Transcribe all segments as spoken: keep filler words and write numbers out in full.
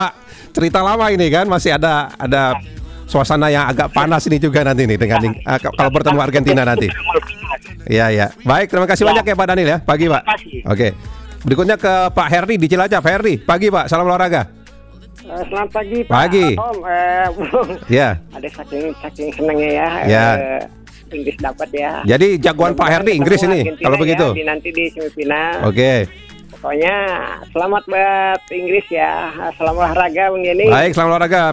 cerita lama ini kan, masih ada ada suasana yang agak panas ini juga nanti nih dengan uh, kalau bertemu Argentina nanti. Iya ya. Baik, terima kasih ya. banyak ya Pak Daniel ya. Pagi Pak. Oke. Berikutnya ke Pak Herdi di Cilacap. Pak Herdi, pagi Pak. Salam olahraga. Uh, selamat pagi Pak. Pagi. Om, eh, ya. Ada saking saking senangnya ya. Ya. Eh, Inggris dapat ya. Jadi jagoan Pak Herdi Inggris ini Argentina kalau begitu. Ya, di nanti di semifinal. Oke. Okay. Pokoknya selamat buat Inggris ya. Selamat olahraga Bung Yeni. Baik, selamat olahraga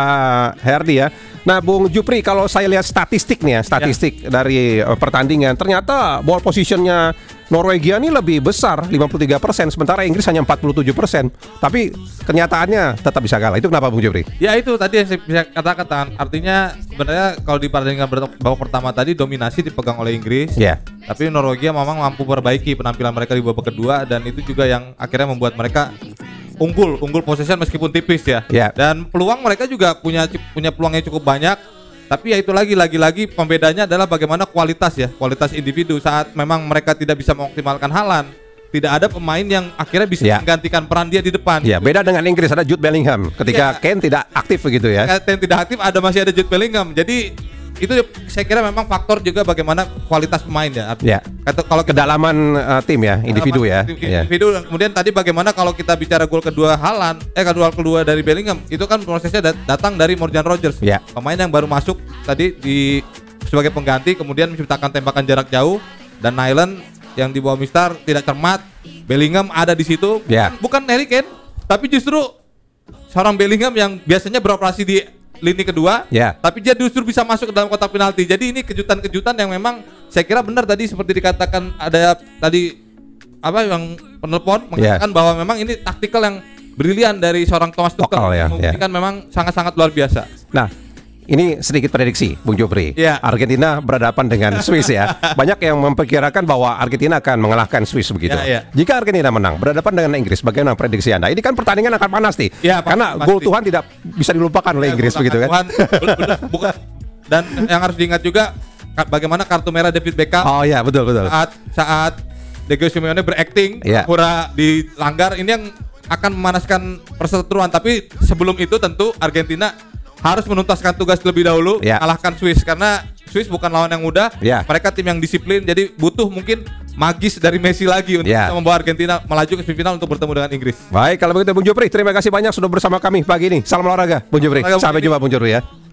Pak Herdi ya. Nah, Bung Jupri, kalau saya lihat statistik nih ya, statistik ya. dari uh, pertandingan, ternyata ball positionnya Norwegia ini lebih besar, lima puluh tiga persen, sementara Inggris hanya empat puluh tujuh persen. Tapi kenyataannya tetap bisa kalah. Itu kenapa Bung Jupri? Ya itu tadi yang saya bisa katakan. Artinya sebenarnya kalau di pertandingan babak pertama tadi dominasi dipegang oleh Inggris. Ya. Tapi Norwegia memang mampu perbaiki penampilan mereka di babak kedua, dan itu juga yang akhirnya membuat mereka unggul, unggul possession meskipun tipis ya. Ya. Dan peluang mereka juga punya punya peluang yang cukup banyak. Tapi ya itu lagi lagi-lagi pembedanya adalah bagaimana kualitas ya, kualitas individu saat memang mereka tidak bisa mengoptimalkan Haaland. Tidak ada pemain yang akhirnya bisa ya. menggantikan peran dia di depan. Ya, beda dengan Inggris, ada Jude Bellingham. Ketika ya. Kane tidak aktif begitu ya. Ketika Kane tidak aktif, ada masih ada Jude Bellingham. Jadi itu saya kira memang faktor juga bagaimana kualitas pemain ya. Ya. Kalau kedalaman uh, tim ya, individu ya. Tim, individu. Ya. Kemudian tadi bagaimana kalau kita bicara gol kedua Haaland, eh kedua kedua dari Bellingham, itu kan prosesnya dat- datang dari Morgan Rogers. Ya. Pemain yang baru masuk tadi di sebagai pengganti, kemudian menciptakan tembakan jarak jauh, dan Nyland yang di bawah Mistar tidak cermat. Bellingham ada di situ. Ya. Bukan Harry Kane, tapi justru seorang Bellingham yang biasanya beroperasi di lini kedua, ya. tapi dia justru bisa masuk ke dalam kotak penalti. Jadi ini kejutan-kejutan yang memang saya kira benar tadi seperti dikatakan ada tadi apa yang penelpon mengatakan ya. bahwa memang ini taktikal yang brilian dari seorang Thomas Tuchel ya, yang membuktikan ya. memang sangat-sangat luar biasa. Nah, ini sedikit prediksi, Bung Jupri. Ya. Argentina berhadapan dengan Swiss ya. Banyak yang memperkirakan bahwa Argentina akan mengalahkan Swiss begitu. Ya, ya. Jika Argentina menang, berhadapan dengan Inggris, bagaimana prediksi Anda? Ini kan pertandingan akan panas nih. Ya, karena pasti. gol Tuhan tidak bisa dilupakan oleh Ya, Inggris begitu kan. Tuhan, bukan. Dan yang harus diingat juga bagaimana kartu merah David Beckham. Oh ya, betul betul. Saat saat Diego Simeone berakting, ya. pura dilanggar, ini yang akan memanaskan perseteruan. Tapi sebelum itu tentu Argentina harus menuntaskan tugas terlebih dahulu, ya. kalahkan Swiss, karena Swiss bukan lawan yang mudah. Ya. Mereka tim yang disiplin, jadi butuh mungkin magis dari Messi lagi untuk ya. membawa Argentina melaju ke semifinal untuk bertemu dengan Inggris. Baik, kalau begitu Bung Jupri, terima kasih banyak sudah bersama kami pagi ini. Salam olahraga, Bung Jupri. Sampai jumpa Bung Jupri ya.